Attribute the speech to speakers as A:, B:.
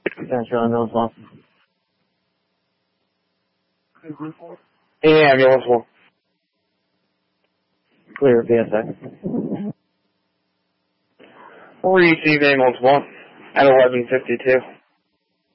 A: That's really Mills One.
B: Yeah, ambulance 1.
A: Clear PSA.
B: Receive ambulance 1 at 11:52.